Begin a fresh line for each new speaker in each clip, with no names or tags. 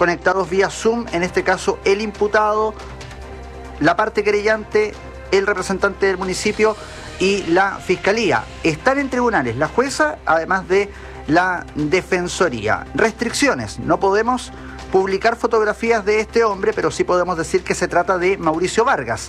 conectados vía Zoom, en este caso el imputado, la parte querellante, el representante del municipio y la fiscalía. Están en tribunales la jueza, además de la defensoría. Restricciones: no podemos publicar fotografías de este hombre, pero sí podemos decir que se trata de Mauricio Vargas.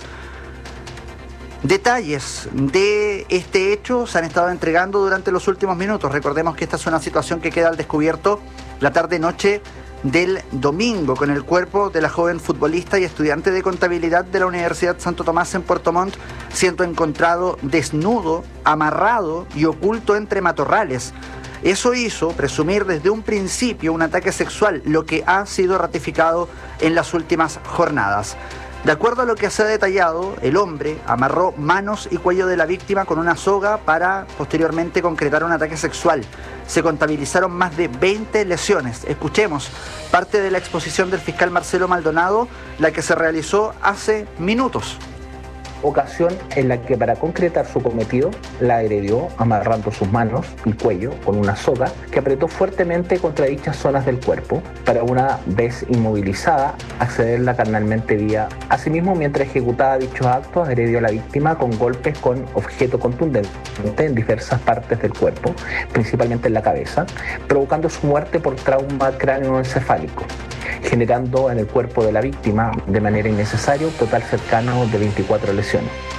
Detalles de este hecho se han estado entregando durante los últimos minutos. Recordemos que esta es una situación que queda al descubierto la tarde-noche del domingo, con el cuerpo de la joven futbolista y estudiante de contabilidad de la Universidad Santo Tomás en Puerto Montt siendo encontrado desnudo, amarrado y oculto entre matorrales. Eso hizo presumir desde un principio un ataque sexual, lo que ha sido ratificado en las últimas jornadas. De acuerdo a lo que se ha detallado, el hombre amarró manos y cuello de la víctima con una soga para posteriormente concretar un ataque sexual. Se contabilizaron más de 20 lesiones. Escuchemos parte de la exposición del fiscal Marcelo Maldonado, la que se realizó hace minutos.
Ocasión en la que, para concretar su cometido, la agredió amarrando sus manos y cuello con una soga que apretó fuertemente contra dichas zonas del cuerpo para, una vez inmovilizada, accederla carnalmente vía. Asimismo, mientras ejecutaba dichos actos, agredió a la víctima con golpes con objeto contundente en diversas partes del cuerpo, principalmente en la cabeza, provocando su muerte por trauma cráneoencefálico, generando en el cuerpo de la víctima, de manera innecesaria, un total cercano de 24 lesiones.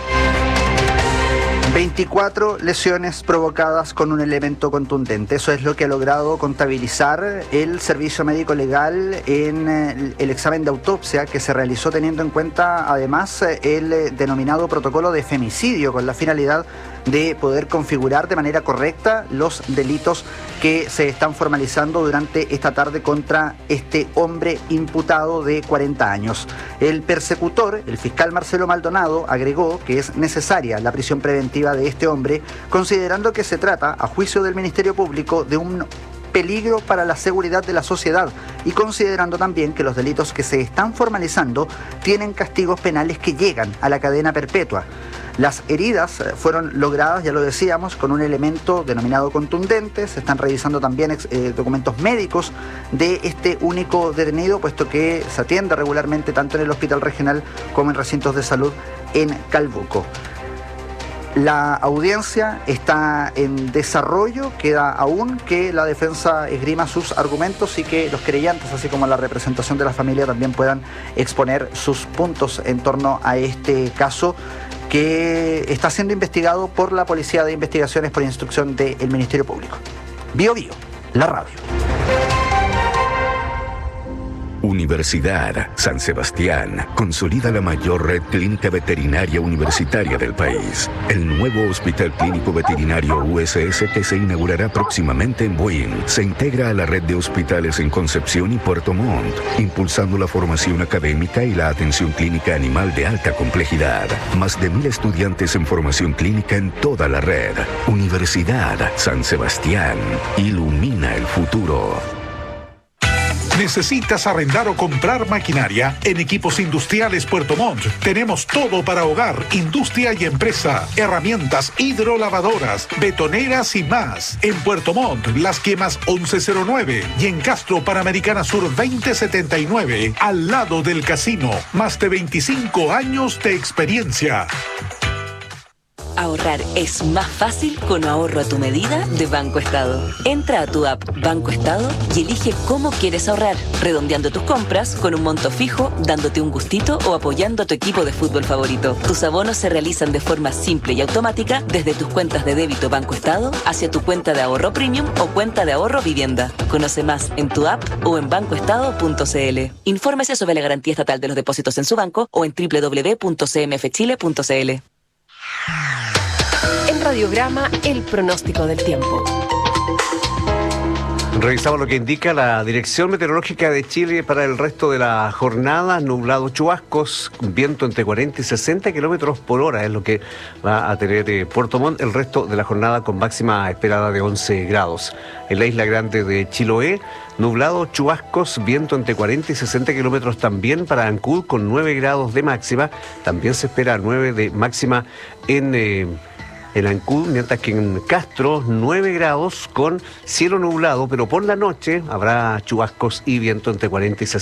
24 lesiones provocadas con un elemento contundente. Eso es lo que ha logrado contabilizar el Servicio Médico Legal en el examen de autopsia que se realizó, teniendo en cuenta además el denominado protocolo de femicidio, con la finalidad de poder configurar de manera correcta los delitos que se están formalizando durante esta tarde contra este hombre imputado de 40 años. El persecutor, el fiscal Marcelo Maldonado, agregó que es necesaria la prisión preventiva de este hombre, considerando que se trata, a juicio del Ministerio Público, de un peligro para la seguridad de la sociedad, y considerando también que los delitos que se están formalizando tienen castigos penales que llegan a la cadena perpetua. Las heridas fueron logradas, ya lo decíamos, con un elemento denominado contundente. Se están revisando también documentos médicos de este único detenido, puesto que se atiende regularmente tanto en el Hospital Regional como en recintos de salud en Calbuco. La audiencia está en desarrollo, queda aún que la defensa esgrima sus argumentos y que los querellantes, así como la representación de la familia, también puedan exponer sus puntos en torno a este caso, que está siendo investigado por la Policía de Investigaciones por instrucción del Ministerio Público. Bio Bio, la radio.
Universidad San Sebastián consolida la mayor red clínica veterinaria universitaria del país. El nuevo Hospital Clínico Veterinario USS, que se inaugurará próximamente en Buin, se integra a la red de hospitales en Concepción y Puerto Montt, impulsando la formación académica y la atención clínica animal de alta complejidad. Más de 1,000 estudiantes en formación clínica en toda la red. Universidad San Sebastián ilumina el futuro.
¿Necesitas arrendar o comprar maquinaria? En Equipos Industriales Puerto Montt tenemos todo para hogar, industria y empresa. Herramientas hidrolavadoras, betoneras y más. En Puerto Montt, Las Quemas 1109 y en Castro, Panamericana Sur 2079, al lado del casino. Más de 25 años de experiencia.
Ahorrar es más fácil con ahorro a tu medida de Banco Estado. Entra a tu app Banco Estado y elige cómo quieres ahorrar, redondeando tus compras con un monto fijo, dándote un gustito o apoyando a tu equipo de fútbol favorito. Tus abonos se realizan de forma simple y automática desde tus cuentas de débito Banco Estado hacia tu cuenta de ahorro premium o cuenta de ahorro vivienda. Conoce más en tu app o en bancoestado.cl. Infórmese sobre la garantía estatal de los depósitos en su banco o en www.cmfchile.cl.
En Radiograma, el pronóstico del tiempo.
Revisamos lo que indica la Dirección Meteorológica de Chile para el resto de la jornada. Nublado, chubascos, viento entre 40 y 60 kilómetros por hora es lo que va a tener Puerto Montt el resto de la jornada, con máxima esperada de 11 grados. En la isla grande de Chiloé, nublado, chubascos, viento entre 40 y 60 kilómetros también para Ancud, con 9 grados de máxima. También se espera 9 de máxima en Ancud, mientras que en Castro 9 grados con cielo nublado, pero por la noche habrá chubascos y viento entre 40 y 60.